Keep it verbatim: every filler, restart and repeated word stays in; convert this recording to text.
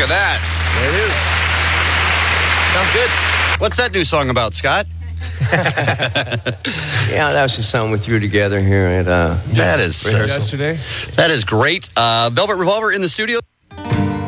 that. There it is. Sounds good. What's that new song about, Scott? Yeah, that was just something we threw together here at uh, that is rehearsal. Yesterday. That is great. Uh, Velvet Revolver in the studio.